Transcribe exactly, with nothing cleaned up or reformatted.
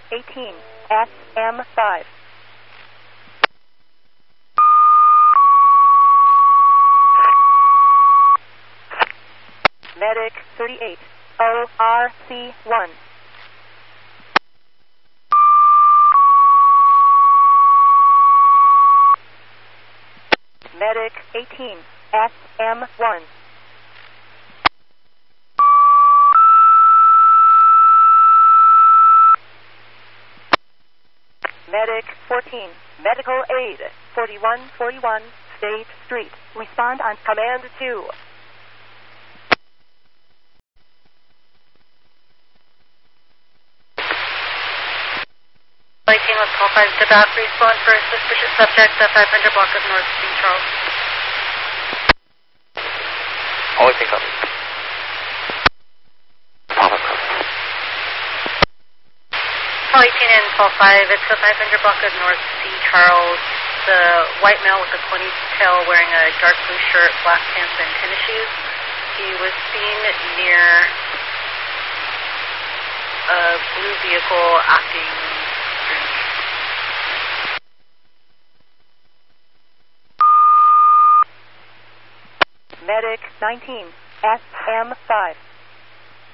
eighteen, S M five. Medic thirty-eight, O R C one. Medic eighteen, S M one. Medic fourteen, medical aid, forty-one forty-one State Street. Respond on command two. eighteen, let's call five to back, respond for a suspicious subject at five hundred block of North Saint Charles. Always pick up. Papa. Call eighteen and call five, it's the five hundred block of North Saint Charles. The white male with a ponytail wearing a dark blue shirt, black pants, and tennis shoes. He was seen near a blue vehicle acting strange. Medic nineteen, S M five.